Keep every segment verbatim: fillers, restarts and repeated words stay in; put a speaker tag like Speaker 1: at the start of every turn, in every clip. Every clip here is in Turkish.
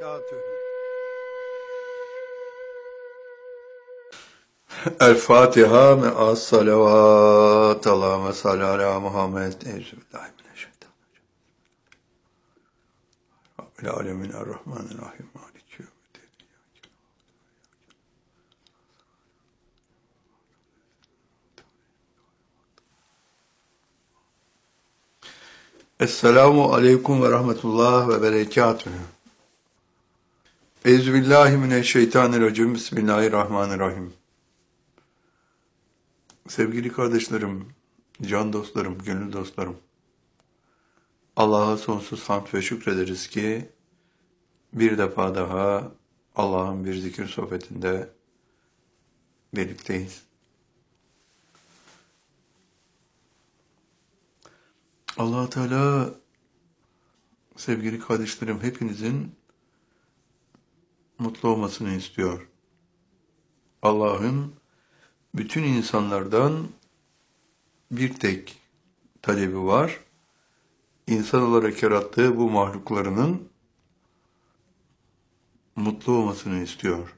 Speaker 1: وبركاته.
Speaker 2: El Fatiha me'as salavat. Allahümme salli ala Muhammed. Euzubillahimineşşeytanirracim. Rabbil alemin er-Rahmanirrahim. Maliki yevmiddin. Esselamu aleyküm ve rahmetullah ve berekatuhu. Euzubillahimineşşeytanirracim. Bismillahirrahmanirrahim. Sevgili kardeşlerim, can dostlarım, gönül dostlarım, Allah'a sonsuz hamd ve şükrederiz ki bir defa daha Allah'ın bir zikir sohbetinde birlikteyiz. Allah Teala, sevgili kardeşlerim, hepinizin mutlu olmasını istiyor. Allah'ın bütün insanlardan bir tek talebi var. İnsan olarak yarattığı bu mahluklarının mutlu olmasını istiyor.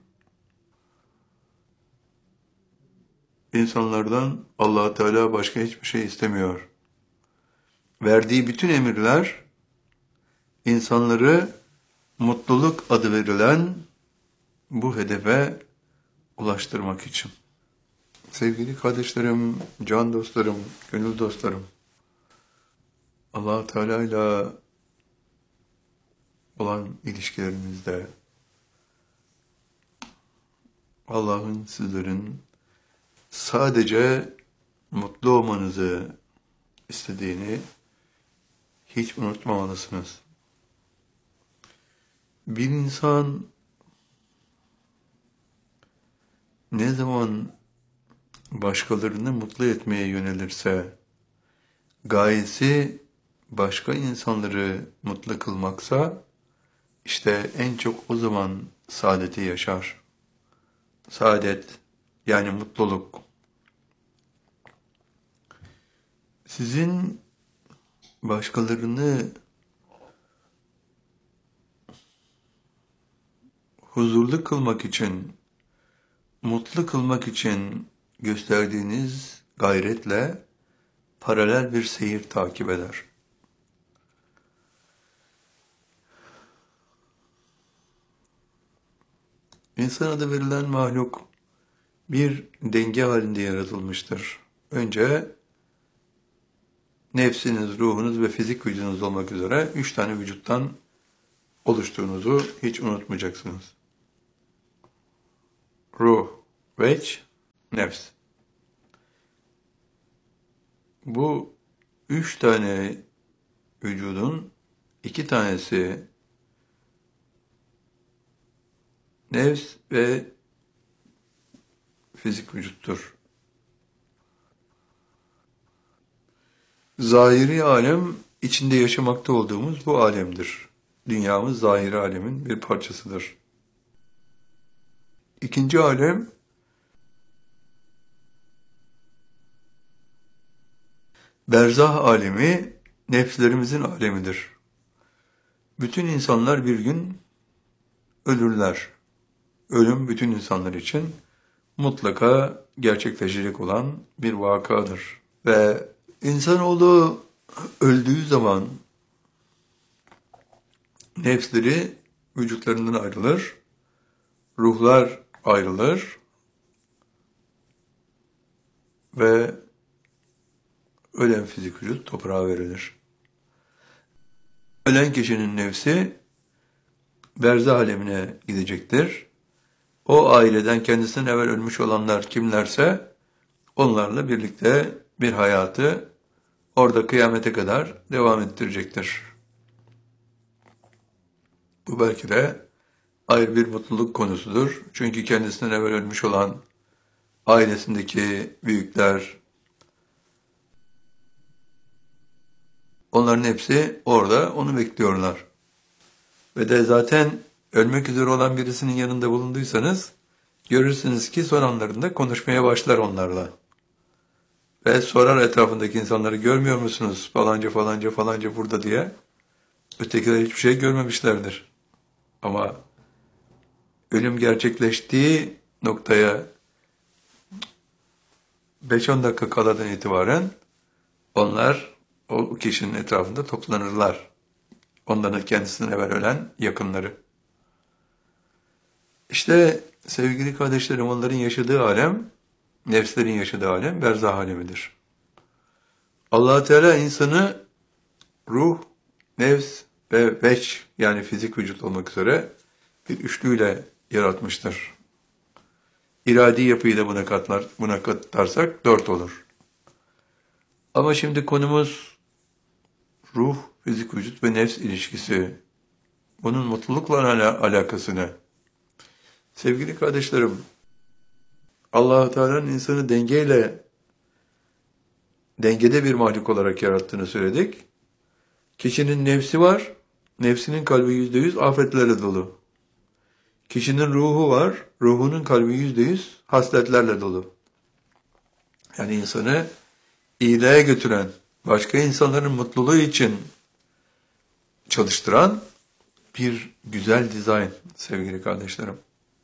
Speaker 2: İnsanlardan Allah Teala başka hiçbir şey istemiyor. Verdiği bütün emirler insanları mutluluk adı verilen bu hedefe ulaştırmak için. Sevgili kardeşlerim, can dostlarım, gönül dostlarım, Allah Teala ile olan ilişkilerimizde Allah'ın sizlerin sadece mutlu olmanızı istediğini hiç unutmamalısınız. Bir insan ne zaman başkalarını mutlu etmeye yönelirse, gayesi başka insanları mutlu kılmaksa, işte en çok o zaman saadeti yaşar. Saadet, yani mutluluk. Sizin başkalarını huzurlu kılmak için, mutlu kılmak için gösterdiğiniz gayretle paralel bir seyir takip eder. İnsan adı verilen mahluk bir denge halinde yaratılmıştır. Önce nefsiniz, ruhunuz ve fizik vücudunuz olmak üzere üç tane vücuttan oluştuğunuzu hiç unutmayacaksınız. Ruh, veç, nefs. Bu üç tane vücudun iki tanesi nefs ve fizik vücuttur. Zahiri alem, içinde yaşamakta olduğumuz bu alemdir. Dünyamız zahiri alemin bir parçasıdır. İkinci alem, berzah alemi, nefslerimizin alemidir. Bütün insanlar bir gün ölürler. Ölüm bütün insanlar için mutlaka gerçekleşecek olan bir vakadır. Ve insanoğlu öldüğü zaman nefsleri vücutlarından ayrılır, ruhlar ayrılır ve ölen fizik vücut toprağa verilir. Ölen kişinin nefsi berzah alemine gidecektir. O aileden kendisinden evvel ölmüş olanlar kimlerse onlarla birlikte bir hayatı orada kıyamete kadar devam ettirecektir. Bu belki de ayrı bir mutluluk konusudur. Çünkü kendisinden evvel ölmüş olan ailesindeki büyükler, onların hepsi orada onu bekliyorlar. Ve de zaten ölmek üzere olan birisinin yanında bulunduysanız, görürsünüz ki son anlarında konuşmaya başlar onlarla. Ve sorar etrafındaki insanları, görmüyor musunuz falanca falanca falanca burada diye. Ötekiler hiçbir şey görmemişlerdir. Ama ölüm gerçekleştiği noktaya beş on dakika kaladan itibaren onlar o kişinin etrafında toplanırlar. Onların kendisinden evvel ölen yakınları. İşte sevgili kardeşlerim, onların yaşadığı alem, nefslerin yaşadığı alem berzah alemidir. Allah Teala insanı ruh, nefs ve veç, yani fizik vücut olmak üzere bir üçlüyle yaratmıştır. İradi yapıyı da buna katlar, buna katarsak dört olur. Ama şimdi konumuz ruh, fizik vücut ve nefs ilişkisi. Bunun mutlulukla ala- alakası ne? Sevgili kardeşlerim, Allah-u Teala'nın insanı dengeyle, dengede bir mahluk olarak yarattığını söyledik. Kişinin nefsi var, nefsinin kalbi yüzde yüz afetlerle dolu. Kişinin ruhu var, ruhunun kalbi yüzde yüz hasletlerle dolu. Yani insanı iyiliğe götüren, başka insanların mutluluğu için çalıştıran bir güzel dizayn sevgili kardeşlerim.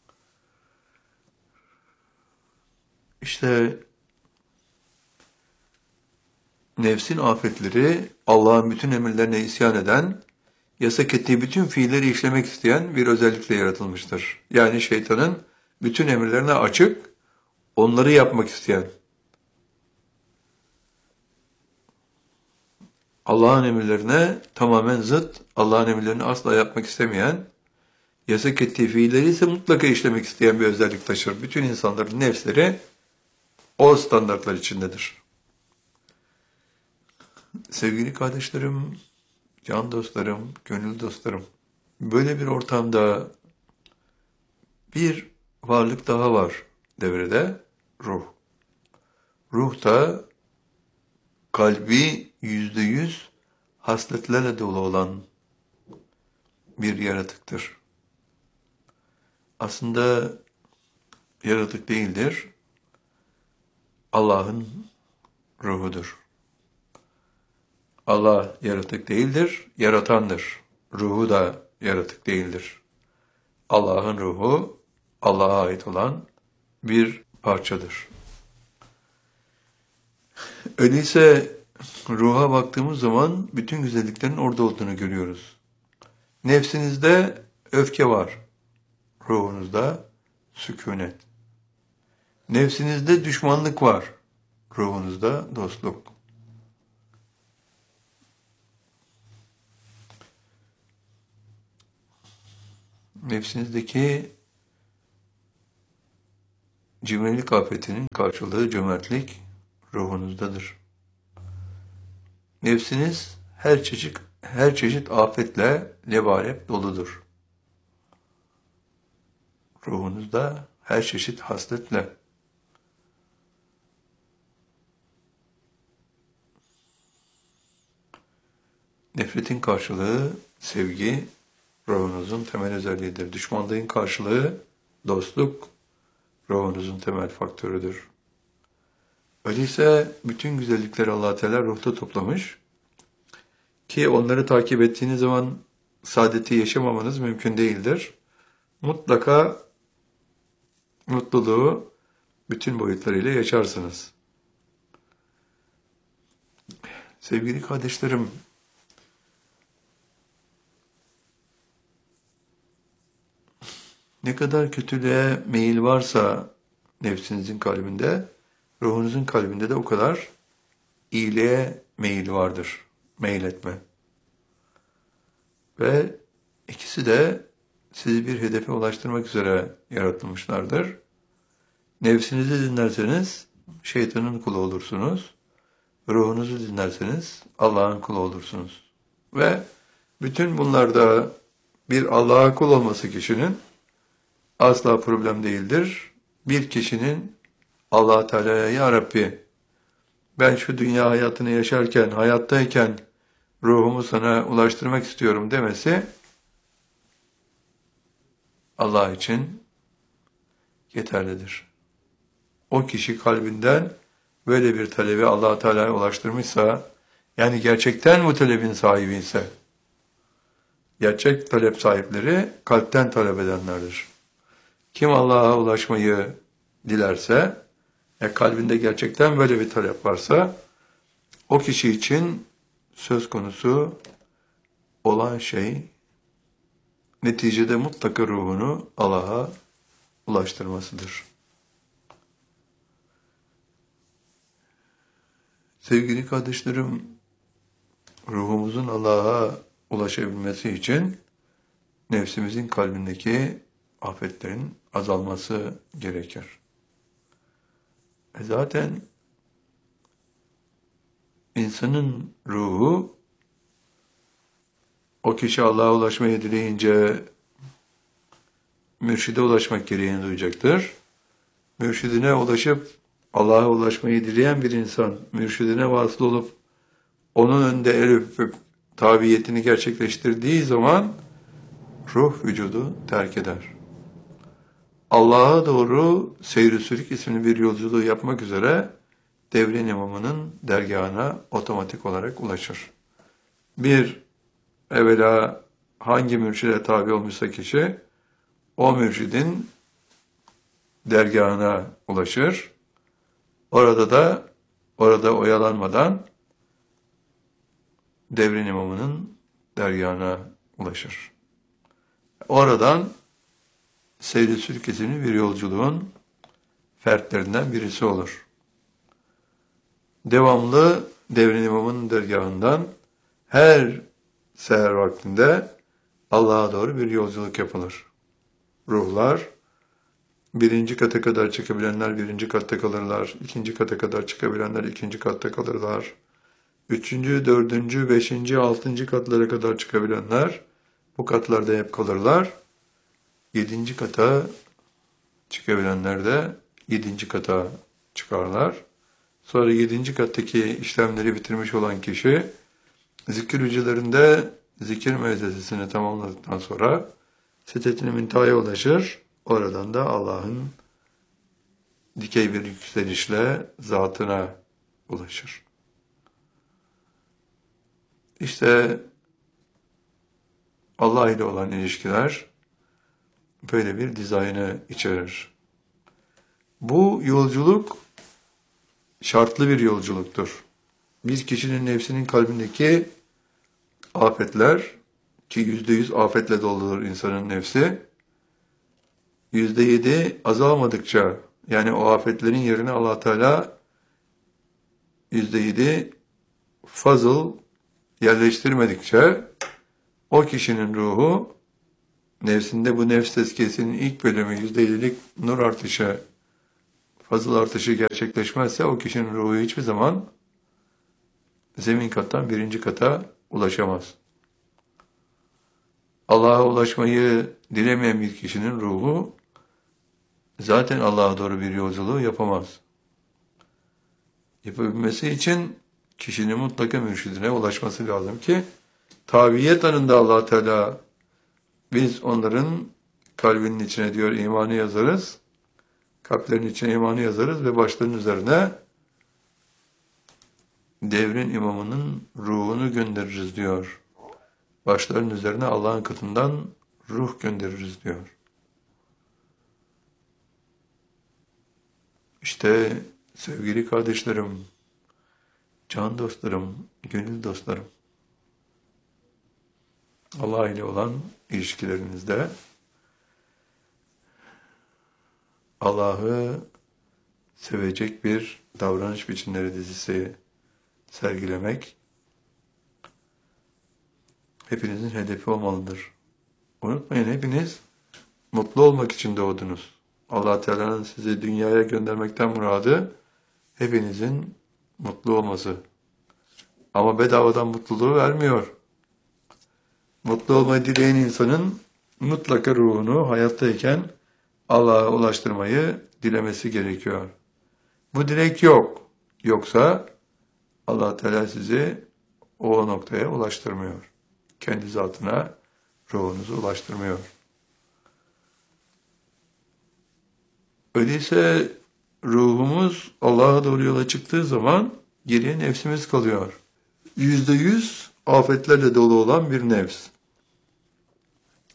Speaker 2: İşte nefsin afetleri Allah'ın bütün emirlerine isyan eden, yasak ettiği bütün fiilleri işlemek isteyen bir özellikle yaratılmıştır. Yani şeytanın bütün emirlerine açık, onları yapmak isteyen. Allah'ın emirlerine tamamen zıt, Allah'ın emirlerini asla yapmak istemeyen, yasak ettiği fiilleri ise mutlaka işlemek isteyen bir özellik taşır. Bütün insanların nefsleri o standartlar içindedir. Sevgili kardeşlerim, can dostlarım, gönül dostlarım, böyle bir ortamda bir varlık daha var devrede, ruh. Ruh da kalbi yüzde yüz hasletlerle dolu olan bir yaratıktır. Aslında yaratık değildir, Allah'ın ruhudur. Allah yaratık değildir, yaratandır. Ruhu da yaratık değildir. Allah'ın ruhu, Allah'a ait olan bir parçadır. Öyleyse ruha baktığımız zaman bütün güzelliklerin orada olduğunu görüyoruz. Nefsinizde öfke var, ruhunuzda sükunet. Nefsinizde düşmanlık var, ruhunuzda dostluk. Nefsinizdeki cimrilik afetinin karşılığı cömertlik ruhunuzdadır. Nefsiniz her çeşit her çeşit afetle lebalep doludur. Ruhunuzda her çeşit hasletle. Nefretin karşılığı sevgi, ruhunuzun temel özelliğidir. Düşmanlığın karşılığı dostluk, ruhunuzun temel faktörüdür. Öyleyse bütün güzellikleri Allah Teala ruhta toplamış ki onları takip ettiğiniz zaman saadeti yaşamamanız mümkün değildir. Mutlaka mutluluğu bütün boyutlarıyla yaşarsınız. Sevgili kardeşlerim, ne kadar kötülüğe meyil varsa nefsinizin kalbinde, ruhunuzun kalbinde de o kadar iyiliğe meyil vardır. Meyil etme. Ve ikisi de sizi bir hedefe ulaştırmak üzere yaratılmışlardır. Nefsinizi dinlerseniz şeytanın kulu olursunuz. Ruhunuzu dinlerseniz Allah'ın kulu olursunuz. Ve bütün bunlarda bir Allah'a kul olması kişinin asla problem değildir. Bir kişinin Allah Teala'ya ya Rabbi, ben şu dünya hayatını yaşarken, hayattayken ruhumu sana ulaştırmak istiyorum demesi Allah için yeterlidir. O kişi kalbinden böyle bir talebi Allah Teala'ya ulaştırmışsa, yani gerçekten bu talebin sahibi ise, Gerçek talep sahipleri kalpten talep edenlerdir. Kim Allah'a ulaşmayı dilerse, ya kalbinde gerçekten böyle bir talep varsa, o kişi için söz konusu olan şey, neticede mutlaka ruhunu Allah'a ulaştırmasıdır. Sevgili kardeşlerim, ruhumuzun Allah'a ulaşabilmesi için nefsimizin kalbindeki afetlerin azalması gerekir. E zaten insanın ruhu, o kişi Allah'a ulaşmayı dileyince mürşide ulaşmak gereğini duyacaktır. Mürşidine ulaşıp Allah'a ulaşmayı dileyen bir insan, mürşidine vasıl olup onun önünde el öpüp tabiyetini gerçekleştirdiği zaman ruh vücudu terk eder. Allah'a doğru seyr-i sülük isimli bir yolculuğu yapmak üzere devrin imamının dergahına otomatik olarak ulaşır. Bir, evvela hangi mürşide tabi olmuşsa kişi, o mürşidin dergahına ulaşır. Orada da, orada oyalanmadan devrin imamının dergahına ulaşır. Oradan seyr-i sülük isimli bir yolculuğun fertlerinden birisi olur. Devamlı devrin imamının dergahından her seher vaktinde Allah'a doğru bir yolculuk yapılır. Ruhlar, birinci kata kadar çıkabilenler birinci katta kalırlar, ikinci kata kadar çıkabilenler ikinci katta kalırlar, üçüncü, dördüncü, beşinci, altıncı katlara kadar çıkabilenler bu katlarda hep kalırlar. Yedinci kata çıkabilenler de yedinci kata çıkarlar. Sonra yedinci kattaki işlemleri bitirmiş olan kişi zikir hücrelerinde zikir müezzesesini tamamladıktan sonra Sidret-i Münteha'ya ulaşır. Oradan da Allah'ın dikey bir yükselişle zatına ulaşır. İşte Allah ile olan ilişkiler böyle bir dizaynı içerir. Bu yolculuk şartlı bir yolculuktur. Bir kişinin nefsinin kalbindeki afetler, ki yüzde yüz afetle doludur insanın nefsi, yüzde yedi azalmadıkça, yani o afetlerin yerine Allah Teala yüzde yedi fazıl yerleştirmedikçe o kişinin ruhu, nefsinde bu nefs tezkiyesinin ilk bölümü yüzde yedilik nur artışı, fazıl artışı gerçekleşmezse o kişinin ruhu hiçbir zaman zemin kattan birinci kata ulaşamaz. Allah'a ulaşmayı dilemeyen bir kişinin ruhu zaten Allah'a doğru bir yolculuğu yapamaz. Yapabilmesi için kişinin mutlaka mürşidine ulaşması lazım ki tabiyet anında Allah Teala biz onların kalbinin içine diyor imanı yazarız, kalplerin içine imanı yazarız ve başlarının üzerine devrin imamının ruhunu göndeririz diyor. Başların üzerine Allah'ın katından ruh göndeririz diyor. İşte sevgili kardeşlerim, can dostlarım, gönül dostlarım, Allah ile olan ilişkilerinizde Allah'ı sevecek bir davranış biçimleri dizisi sergilemek hepinizin hedefi olmalıdır. Unutmayın, hepiniz mutlu olmak için doğdunuz. Allah Teala'nın sizi dünyaya göndermekten muradı hepinizin mutlu olması. Ama bedavadan mutluluğu vermiyor. Mutlu olmayı dileyen insanın mutlaka ruhunu hayattayken Allah'a ulaştırmayı dilemesi gerekiyor. Bu dilek yok. Yoksa Allah Teala sizi o noktaya ulaştırmıyor. Kendi zatına ruhunuzu ulaştırmıyor. Öyleyse ruhumuz Allah'a doğru yola çıktığı zaman geriye nefsimiz kalıyor. Yüzde yüz afetlerle dolu olan bir nefs.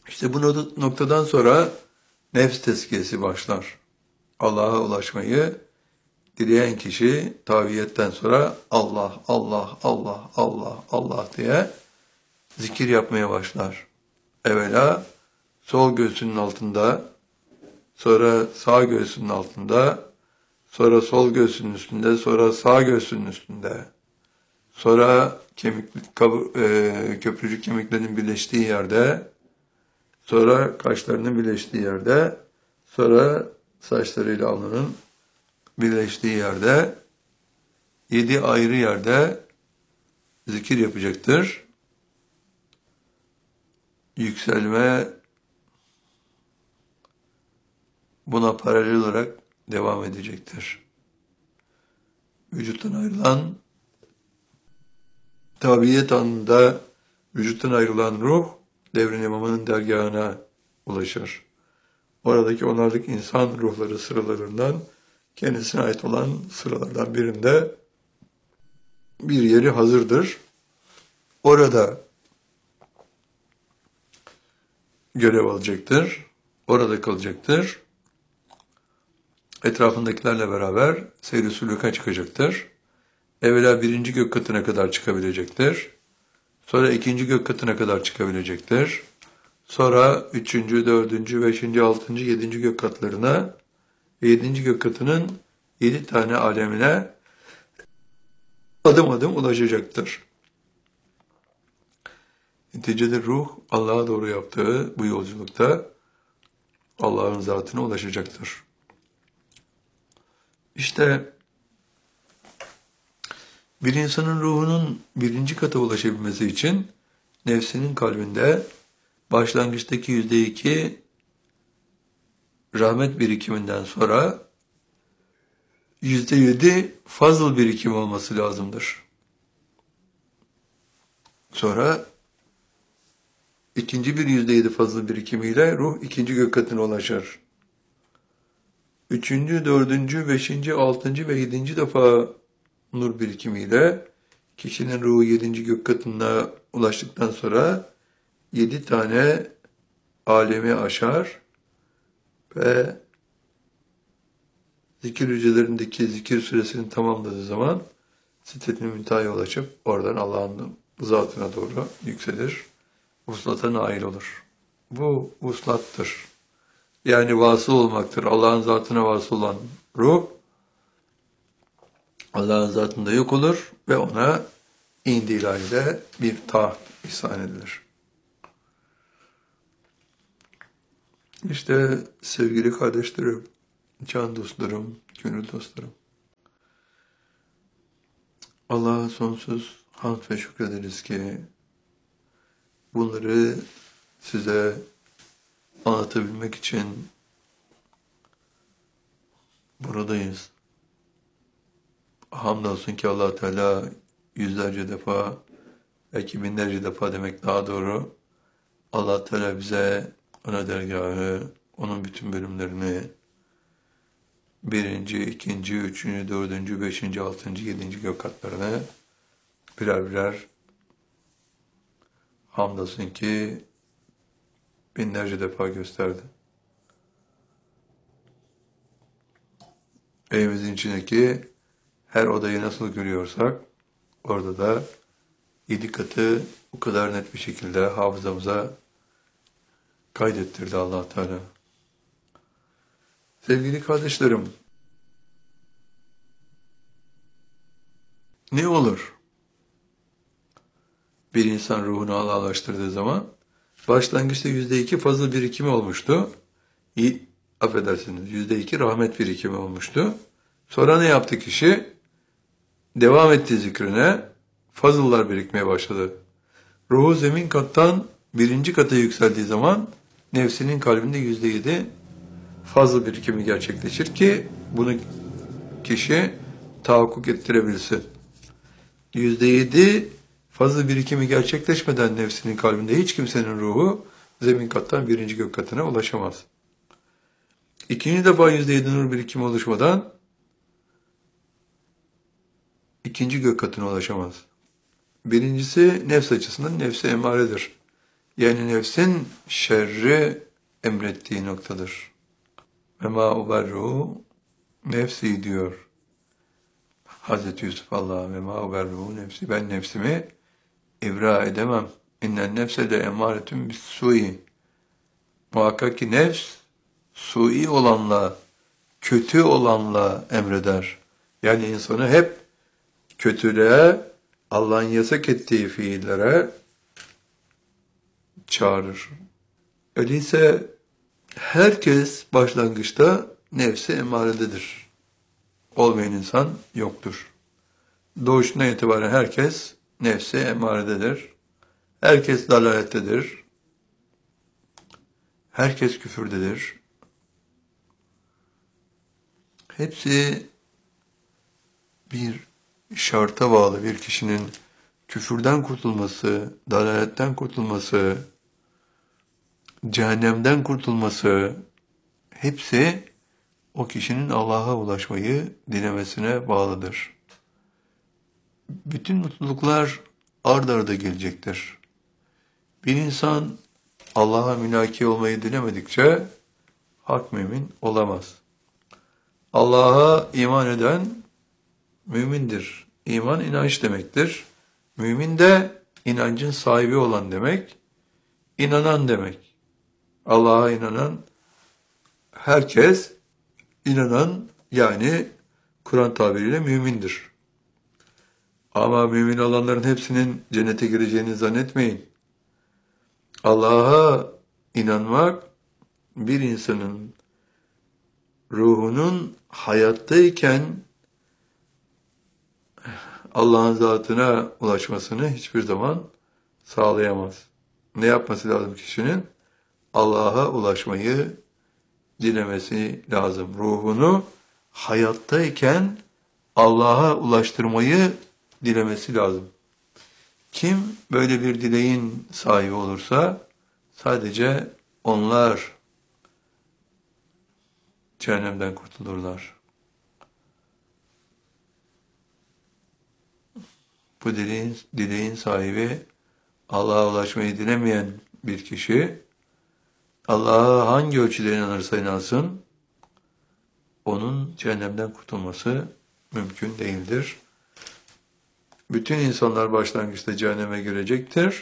Speaker 2: İşte bu noktadan sonra nefs tezkiyesi başlar. Allah'a ulaşmayı dileyen kişi taviyetten sonra Allah, Allah, Allah, Allah, Allah diye zikir yapmaya başlar. Evvela sol göğsünün altında, sonra sağ göğsünün altında, sonra sol göğsünün üstünde, sonra sağ göğsünün üstünde, sonra kemik, kabı, e, köprücük kemiklerinin birleştiği yerde, sonra kaşlarının birleştiği yerde, sonra saçlarıyla alnının birleştiği yerde, yedi ayrı yerde zikir yapacaktır. Yükselme buna paralel olarak devam edecektir. Vücuttan ayrılan, tabiyet anında vücuttan ayrılan ruh, Devrin İmamı'nın dergahına ulaşır. Oradaki onarlık insan ruhları sıralarından, kendisine ait olan sıralardan birinde bir yeri hazırdır. Orada görev alacaktır, orada kalacaktır. Etrafındakilerle beraber seyr-i sülûka çıkacaktır. Evvela birinci gök katına kadar çıkabilecektir. Sonra ikinci gök katına kadar çıkabilecektir. Sonra üçüncü, dördüncü, beşinci, altıncı, yedinci gök katlarına ve yedinci gök katının yedi tane alemine adım adım ulaşacaktır. Neticede ruh Allah'a doğru yaptığı bu yolculukta Allah'ın zatına ulaşacaktır. İşte bir insanın ruhunun birinci kata ulaşabilmesi için nefsinin kalbinde başlangıçtaki yüzde iki rahmet birikiminden sonra yüzde yedi fazıl birikim olması lazımdır. Sonra ikinci bir yüzde yedi fazıl birikimiyle ruh ikinci gök katına ulaşır. Üçüncü, dördüncü, beşinci, altıncı ve yedinci defa nur birikimiyle kişinin ruhu yedinci gök katına ulaştıktan sonra yedi tane alemi aşar ve zikir hücrelerindeki zikir süresini tamamladığı zaman Sidret-i Münteha'ya ulaşıp oradan Allah'ın zatına doğru yükselir, vuslata nail olur. Bu vuslattır. Yani vasıl olmaktır. Allah'ın zatına vasıl olan ruh, Allah'ın zatında yok olur ve ona indi ilahide bir taht ihsan edilir. İşte sevgili kardeşlerim, can dostlarım, gönül dostlarım. Allah'a sonsuz hamd ve şükrederiz ki bunları size anlatabilmek için buradayız. Hamdolsun ki Allah Teala yüzlerce defa, belki binlerce defa demek daha doğru, Allah Teala bize ana dergahı, onun bütün bölümlerini, birinci, ikinci, üçüncü, dördüncü, beşinci, altıncı, yedinci gök katlarını birer birer hamdolsun ki binlerce defa gösterdi. Evimizin içindeki her odayı nasıl görüyorsak, orada da yedi katı o kadar net bir şekilde hafızamıza kaydettirdi Allah Teala. Sevgili kardeşlerim, ne olur? Bir insan ruhunu Allah'laştırdığı zaman, başlangıçta yüzde iki fazla birikimi olmuştu. İyi, affedersiniz, yüzde iki rahmet birikimi olmuştu. Sonra ne yaptı kişi? Devam etti zikrine, fazıllar birikmeye başladı. Ruhu zemin kattan birinci kata yükseldiği zaman, nefsinin kalbinde yüzde yedi fazla birikimi gerçekleşir ki, bunu kişi tahakkuk ettirebilsin. Yüzde yedi fazla birikimi gerçekleşmeden nefsinin kalbinde hiç kimsenin ruhu zemin kattan birinci gök katına ulaşamaz. İkinci defa yüzde yedi nur birikimi oluşmadan ikinci gök katına ulaşamaz. Birincisi nefs açısından nefsi emaredir. Yani nefsin şerri emrettiği noktadır. Ve ma uberru nefsi diyor Hazreti Yusuf Allah'a, ve ma uberru nefsi, ben nefsimi ibra edemem. İnnen nefse de emaretun bis sui. Muhakkak ki nefs sui olanla, kötü olanla emreder. Yani insanı hep kötülüğe, Allah'ın yasak ettiği fiillere çağırır. Öyleyse herkes başlangıçta nefsi emarededir. Olmayan insan yoktur. Doğuşundan itibaren herkes nefsi emarededir. Herkes dalalettedir. Herkes küfürdedir. Hepsi bir şarta bağlı, bir kişinin küfürden kurtulması, dalaletten kurtulması, cehennemden kurtulması, hepsi o kişinin Allah'a ulaşmayı dilemesine bağlıdır. Bütün mutluluklar ard arda gelecektir. Bir insan Allah'a mülaki olmayı dilemedikçe hak mümin olamaz. Allah'a iman eden mümindir. İman inanç demektir. Mümin de inancın sahibi olan demek, inanan demek. Allah'a inanan herkes inanan, yani Kur'an tabiriyle mümindir. Ama mümin olanların hepsinin cennete gireceğini zannetmeyin. Allah'a inanmak bir insanın ruhunun hayattayken Allah'ın zatına ulaşmasını hiçbir zaman sağlayamaz. Ne yapması lazım kişinin? Allah'a ulaşmayı dilemesi lazım. Ruhunu hayattayken Allah'a ulaştırmayı dilemesi lazım. Kim böyle bir dileğin sahibi olursa sadece onlar cehennemden kurtulurlar. Bu dileğin, dileğin sahibi Allah'a ulaşmayı dilemeyen bir kişi, Allah'a hangi ölçüde inanırsa inansın, onun cehennemden kurtulması mümkün değildir. Bütün insanlar başlangıçta cehenneme girecektir.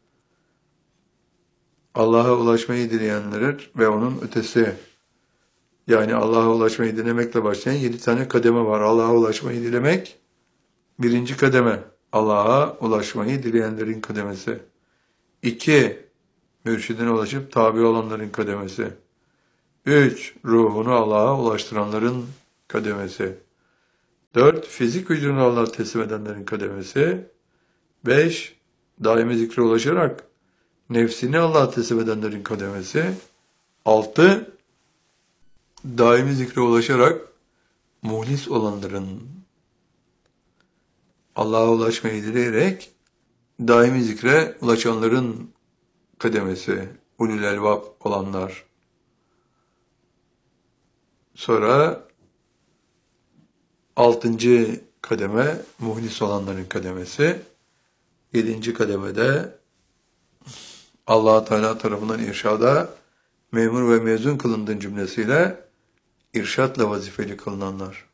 Speaker 2: Allah'a ulaşmayı dileyenler ve onun ötesi, yani Allah'a ulaşmayı dilemekle başlayan yedi tane kademe var. Allah'a ulaşmayı dilemek, birinci kademe. Allah'a ulaşmayı dileyenlerin kademesi. İki, mürşidine ulaşıp tabi olanların kademesi. Üç, ruhunu Allah'a ulaştıranların kademesi. Dört, fizik vücudunu Allah'a teslim edenlerin kademesi. Beş, daimi zikre ulaşarak nefsini Allah'a teslim edenlerin kademesi. Altı, daimi zikre ulaşarak muhlis olanların, Allah'a ulaşmayı dileyerek daimi zikre ulaşanların kademesi, ulul elbab olanlar. Sonra altıncı kademe muhlis olanların kademesi. Yedinci kademede Allah Teala tarafından irşada memur ve mezun kılındığın cümlesiyle irşatla vazifeli kılınanlar.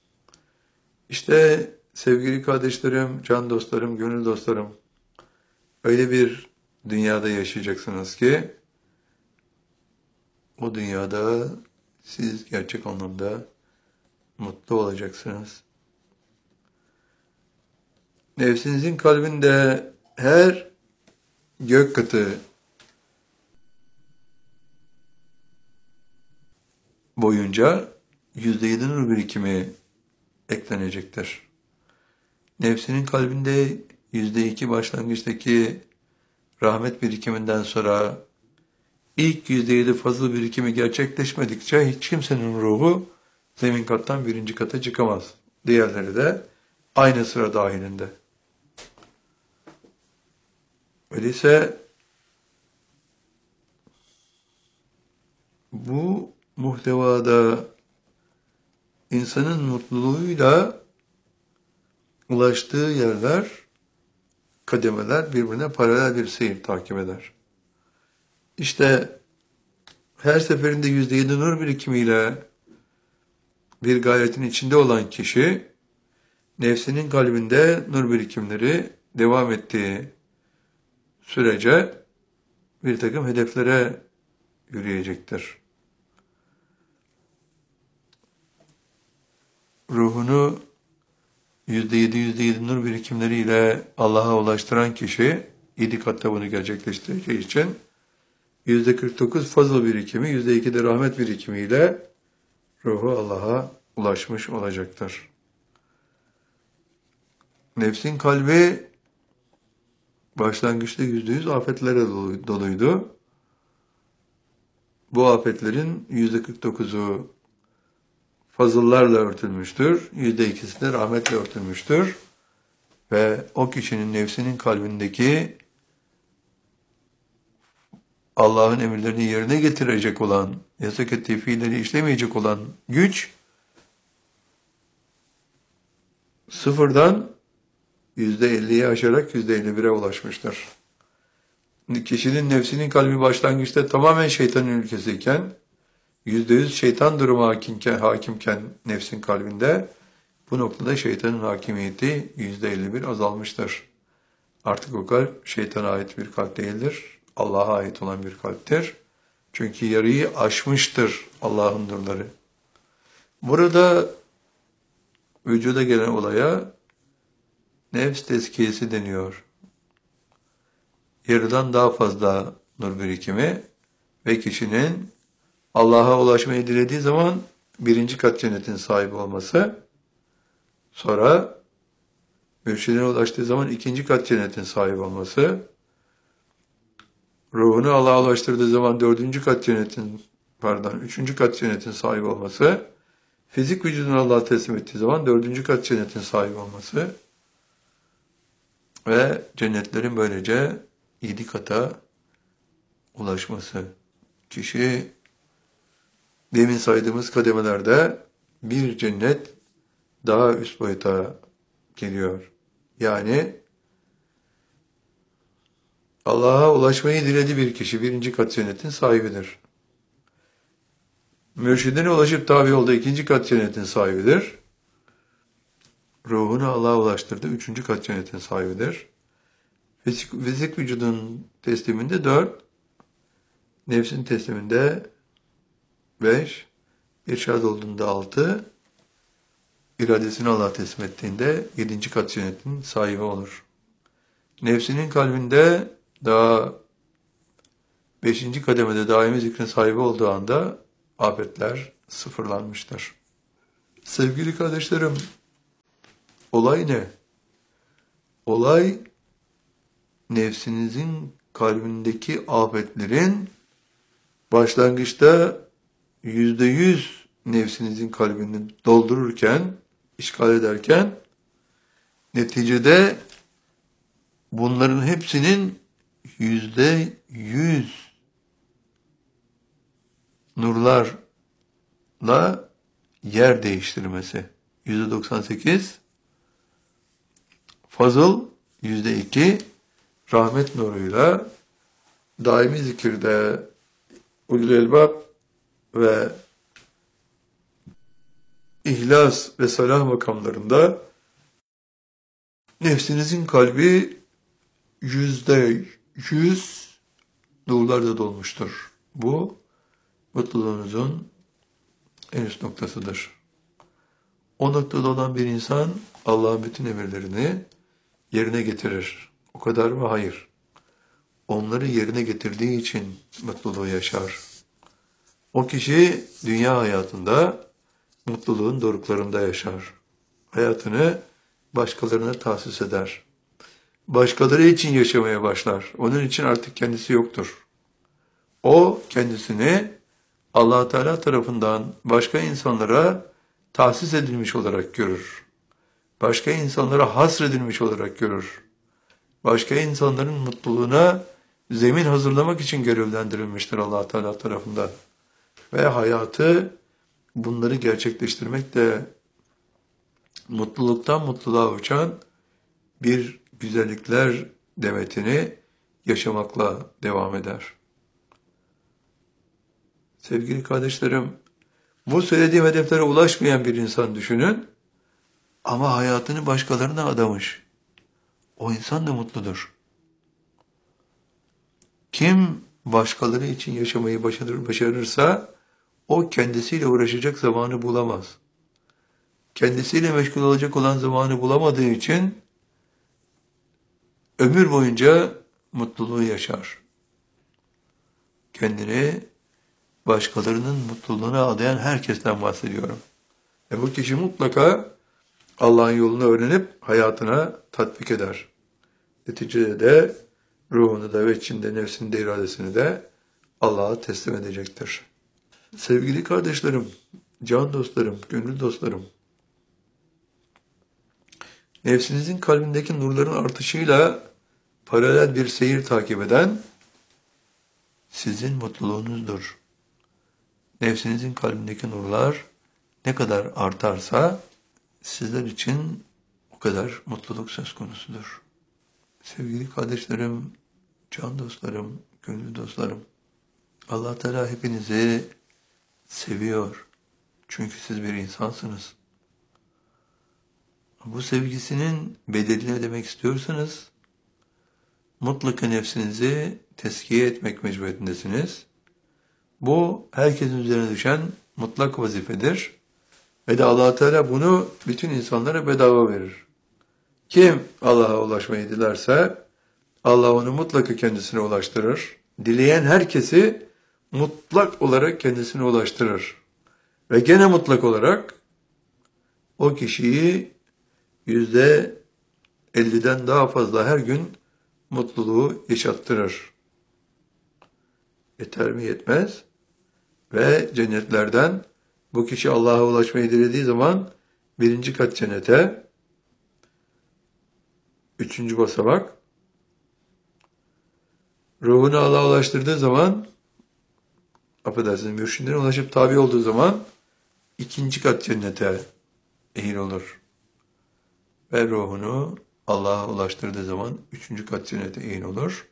Speaker 2: İşte sevgili kardeşlerim, can dostlarım, gönül dostlarım, öyle bir dünyada yaşayacaksınız ki o dünyada siz gerçek anlamda mutlu olacaksınız. Nefsinizin kalbinde her gök katı boyunca yüzde yedi nur birikimi eklenecektir. Nefsinin kalbinde yüzde iki başlangıçtaki rahmet birikiminden sonra ilk yüzde yedi fazıl birikimi gerçekleşmedikçe hiç kimsenin ruhu zemin kattan birinci kata çıkamaz. Diğerleri de aynı sıra dahilinde. Öyleyse bu muhtevada insanın mutluluğuyla ulaştığı yerler, kademeler birbirine paralel bir seyir takip eder. İşte her seferinde yüzde yedi nur birikimiyle bir gayretin içinde olan kişi, nefsinin kalbinde nur birikimleri devam ettiği sürece bir takım hedeflere yürüyecektir. Ruhunu yüzde yedi yüzde yedi nur birikimleriyle Allah'a ulaştıran kişi, yedi katta bunu gerçekleştireceği için yüzde kırk dokuz fazıl birikimi, yüzde iki de rahmet birikimiyle ruhu Allah'a ulaşmış olacaktır. Nefsin kalbi başlangıçta yüzde yüz afetlere doluydu. Bu afetlerin yüzde kırk dokuzu fazıllarla örtülmüştür. Yüzde ikisi de rahmetle örtülmüştür. Ve o kişinin nefsinin kalbindeki Allah'ın emirlerini yerine getirecek olan, yasak ettiği fiilleri işlemeyecek olan güç, sıfırdan yüzde elliye aşarak yüzde elli bire ulaşmıştır. Kişinin nefsinin kalbi başlangıçta tamamen şeytanın ülkesiyken, yüzde yüz şeytan durumu hakimken, hakimken nefsin kalbinde, bu noktada şeytanın hakimiyeti yüzde elli bir azalmıştır. Artık o kalp şeytana ait bir kalp değildir. Allah'a ait olan bir kalptir. Çünkü yarıyı aşmıştır Allah'ın nurları. Burada vücuda gelen olaya nefs tezkiyesi deniyor. Yarıdan daha fazla nur birikimi ve kişinin Allah'a ulaşmayı dilediği zaman birinci kat cennetin sahibi olması, sonra mürşidine ulaştığı zaman ikinci kat cennetin sahibi olması, ruhunu Allah'a ulaştırdığı zaman dördüncü kat cennetin, pardon, üçüncü kat cennetin sahibi olması, fizik vücudunu Allah'a teslim ettiği zaman dördüncü kat cennetin sahibi olması ve cennetlerin böylece yedi kata ulaşması. Kişi demin saydığımız kademelerde bir cennet daha üst boyuta geliyor. Yani Allah'a ulaşmayı diledi bir kişi birinci kat cennetin sahibidir. Mürşidine ulaşıp tabi yolda ikinci kat cennetin sahibidir. Ruhunu Allah'a ulaştırdı üçüncü kat cennetin sahibidir. Fizik, fizik vücudun tesliminde dört, nefsin tesliminde beş, irşad olduğunda altı, iradesini Allah'a teslim ettiğinde yedinci kat cennetin sahibi olur. Nefsinin kalbinde daha beşinci kademede daimi zikrin sahibi olduğu anda afetler sıfırlanmıştır. Sevgili kardeşlerim, olay ne? Olay nefsinizin kalbindeki afetlerin başlangıçta yüzde yüz nefsinizin kalbini doldururken, işgal ederken, neticede bunların hepsinin yüzde yüz nurlarla yer değiştirmesi. Yüzde doksan sekiz fazıl, yüzde iki rahmet nuruyla daimi zikirde ulul elbab ve ihlas ve salah makamlarında nefsinizin kalbi yüzde yüz nurlarla dolmuştur. Bu mutluluğunuzun en üst noktasıdır. O noktada olan bir insan Allah'ın bütün emirlerini yerine getirir. O kadar mı? Hayır. Onları yerine getirdiği için mutluluğu yaşar. O kişi dünya hayatında mutluluğun doruklarında yaşar. Hayatını başkalarına tahsis eder. Başkaları için yaşamaya başlar. Onun için artık kendisi yoktur. O kendisini Allah Teala tarafından başka insanlara tahsis edilmiş olarak görür. Başka insanlara hasredilmiş olarak görür. Başka insanların mutluluğuna zemin hazırlamak için görevlendirilmiştir Allah Teala tarafından. Ve hayatı bunları gerçekleştirmekle mutluluktan mutluluğa uçan bir güzellikler demetini yaşamakla devam eder. Sevgili kardeşlerim, bu söylediğim hedeflere ulaşmayan bir insan düşünün ama hayatını başkalarına adamış. O insan da mutludur. Kim başkaları için yaşamayı başarır, başarırsa o kendisiyle uğraşacak zamanı bulamaz. Kendisiyle meşgul olacak olan zamanı bulamadığı için ömür boyunca mutluluğu yaşar. Kendini başkalarının mutluluğuna adayan herkesten bahsediyorum. E bu kişi mutlaka Allah'ın yolunu öğrenip hayatına tatbik eder. Neticede de ruhunu da ve içinde nefsini de iradesini de Allah'a teslim edecektir. Sevgili kardeşlerim, can dostlarım, gönül dostlarım, nefsinizin kalbindeki nurların artışıyla paralel bir seyir takip eden sizin mutluluğunuzdur. Nefsinizin kalbindeki nurlar ne kadar artarsa sizler için o kadar mutluluk söz konusudur. Sevgili kardeşlerim, can dostlarım, gönül dostlarım, Allah Teala hepinizi seviyor. Çünkü siz bir insansınız. Bu sevgisinin bedelini ödemek istiyorsanız mutlaka nefsinizi teskiye etmek mecburiyetindesiniz. Bu herkesin üzerine düşen mutlak vazifedir. Ve de Allah Teala bunu bütün insanlara bedava verir. Kim Allah'a ulaşmayı dilerse Allah onu mutlaka kendisine ulaştırır. Dileyen herkesi mutlak olarak kendisine ulaştırır. Ve gene mutlak olarak o kişiyi yüzde elliden daha fazla her gün mutluluğu yaşattırır. Yeter mi yetmez? Ve cennetlerden bu kişi Allah'a ulaşmayı dilediği zaman birinci kat cennete, üçüncü basamak, ruhunu Allah'a ulaştırdığı zaman, affedersiniz, mürşidine ulaşıp tabi olduğu zaman ikinci kat cennete ehil olur. Ve ruhunu Allah'a ulaştırdığı zaman üçüncü kat cennete ehil olur.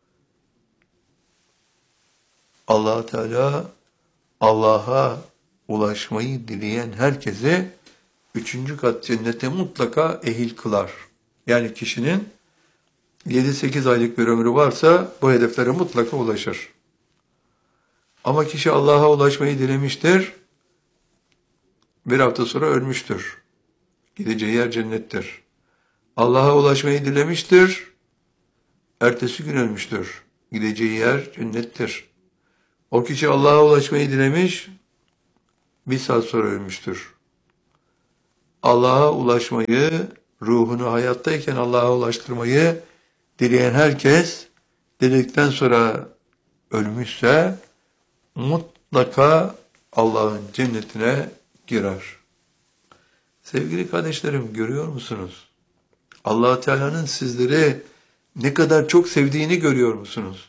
Speaker 2: Allah Teala Allah'a ulaşmayı dileyen herkese üçüncü kat cennete mutlaka ehil kılar. Yani kişinin yedi sekiz aylık bir ömrü varsa bu hedeflere mutlaka ulaşır. Ama kişi Allah'a ulaşmayı dilemiştir, bir hafta sonra ölmüştür. Gideceği yer cennettir. Allah'a ulaşmayı dilemiştir, ertesi gün ölmüştür. Gideceği yer cennettir. O kişi Allah'a ulaşmayı dilemiş, bir saat sonra ölmüştür. Allah'a ulaşmayı, ruhunu hayattayken Allah'a ulaştırmayı dileyen herkes, diledikten sonra ölmüşse, mutlaka Allah'ın cennetine girer. Sevgili kardeşlerim, görüyor musunuz? Allah Teala'nın sizleri ne kadar çok sevdiğini görüyor musunuz?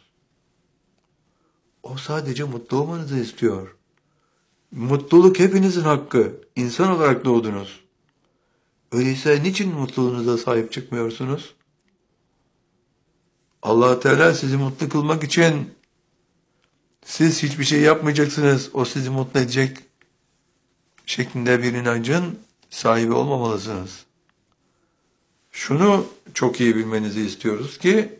Speaker 2: O sadece mutlu olmanızı istiyor. Mutluluk hepinizin hakkı. İnsan olarak doğdunuz. Öyleyse niçin mutluluğunuza sahip çıkmıyorsunuz? Allah Teala sizi mutlu kılmak için siz hiçbir şey yapmayacaksınız, o sizi mutlu edecek şeklinde bir inancın sahibi olmamalısınız. Şunu çok iyi bilmenizi istiyoruz ki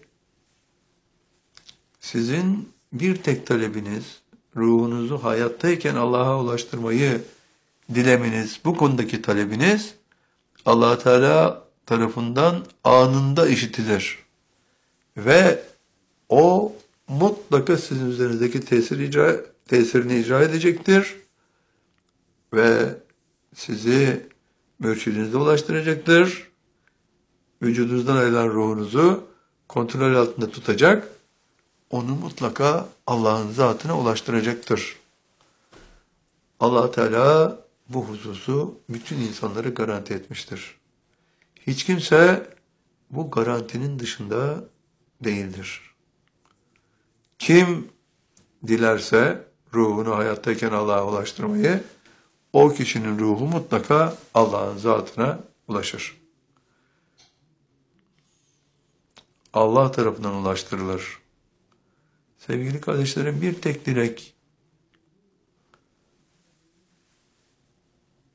Speaker 2: sizin bir tek talebiniz, ruhunuzu hayattayken Allah'a ulaştırmayı dilemeniz, bu konudaki talebiniz Allah Teala tarafından anında işitilir. Ve o mutlaka sizin üzerinizdeki tesir icra, tesirini icra edecektir. Ve sizi mürşidinize ulaştıracaktır. Vücudunuzdan ayrılan ruhunuzu kontrol altında tutacak. Onu mutlaka Allah'ın zatına ulaştıracaktır. Allah Teala bu hususu bütün insanlara garanti etmiştir. Hiç kimse bu garantinin dışında değildir. Kim dilerse ruhunu hayattayken Allah'a ulaştırmayı, o kişinin ruhu mutlaka Allah'ın zatına ulaşır. Allah tarafından ulaştırılır. Sevgili kardeşlerim, bir tek dilek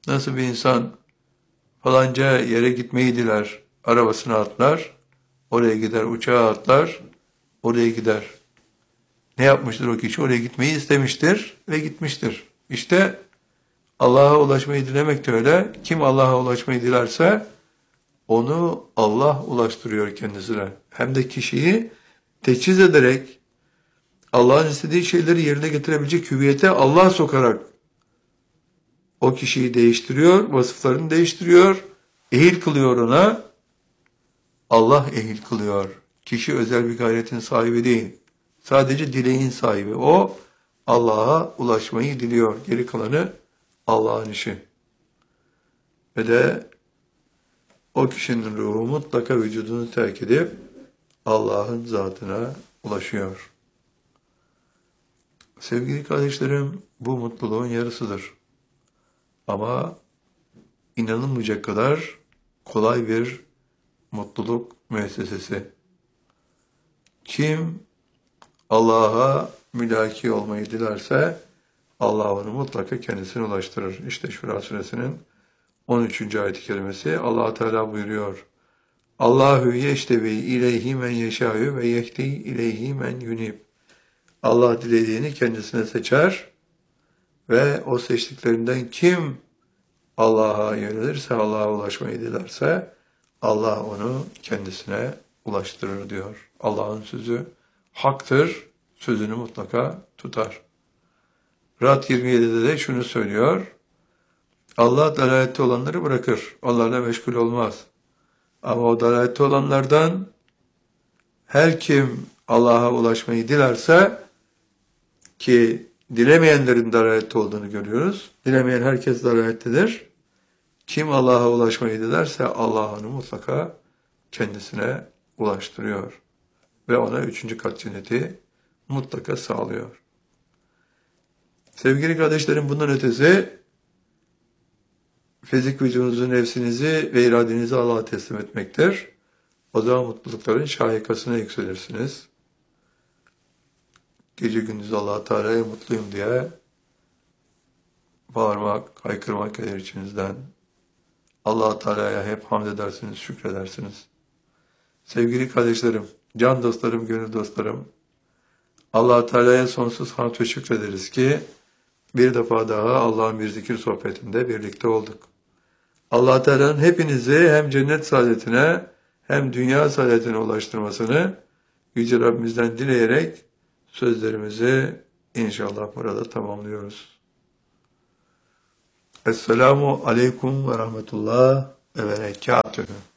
Speaker 2: Nasıl bir insan falanca yere gitmeyi diler, arabasına atlar, oraya gider, uçağa atlar, oraya gider. Ne yapmıştır o kişi? Oraya gitmeyi istemiştir ve gitmiştir. İşte Allah'a ulaşmayı dilemek de öyle. Kim Allah'a ulaşmayı dilerse onu Allah ulaştırıyor kendisine. Hem de kişiyi teçhiz ederek Allah'ın istediği şeyleri yerine getirebilecek hüviyete Allah sokarak o kişiyi değiştiriyor, vasıflarını değiştiriyor, ehil kılıyor ona. Allah ehil kılıyor. Kişi özel bir gayretin sahibi değil. Sadece dileğin sahibi. O Allah'a ulaşmayı diliyor. Geri kalanı Allah'ın işi. Ve de o kişinin ruhu mutlaka vücudunu terk edip Allah'ın zatına ulaşıyor. Sevgili kardeşlerim, bu mutluluğun yarısıdır. Ama inanılmayacak kadar kolay bir mutluluk müessesesi. Kim Allah'a mülaki olmayı dilerse Allah onu mutlaka kendisine ulaştırır. İşte Şura suresinin on üçüncü ayet-i kerimesi Allah Teala buyuruyor. Allahu yeştevi ileyhi men yeşâ'ü ve yehdi ileyhi men yunib. Allah dilediğini kendisine seçer ve o seçtiklerinden kim Allah'a yönelirse, Allah'a ulaşmayı dilerse Allah onu kendisine ulaştırır diyor. Allah'ın sözü haktır, sözünü mutlaka tutar. Rad yirmi yedide de şunu söylüyor. Allah dalalette olanları bırakır, onlarla meşgul olmaz. Ama o dalalette olanlardan her kim Allah'a ulaşmayı dilerse, ki dilemeyenlerin dalalette olduğunu görüyoruz. Dilemeyen herkes dalalettedir. Kim Allah'a ulaşmayı dilerse Allah onu mutlaka kendisine ulaştırıyor. Ve ona üçüncü kat cenneti mutlaka sağlıyor. Sevgili kardeşlerim, bundan ötesi fizik vücudunuzu, nefsinizi ve iradenizi Allah'a teslim etmektir. O zaman mutlulukların şahikasına yükselirsiniz. Gece gündüz Allah-u Teala'ya mutluyum diye bağırmak, haykırmak gelir içinizden. Allah-u Teala'ya hep hamd edersiniz, şükredersiniz. Sevgili kardeşlerim, can dostlarım, gönül dostlarım, Allah-u Teala'ya sonsuz hamd ve şükrederiz ki bir defa daha Allah'ın bir zikir sohbetinde birlikte olduk. Allah-u Teala'nın hepinizi hem cennet saadetine hem dünya saadetine ulaştırmasını Yüce Rabbimizden dileyerek sözlerimizi inşallah burada tamamlıyoruz. Esselamu aleyküm ve rahmetullah ve berekatühü.